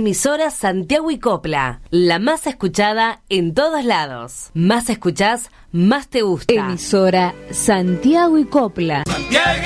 emisora Santiago y Copla, la más escuchada en todos lados. Más escuchás, más te gusta. Emisora Santiago y Copla. Santiago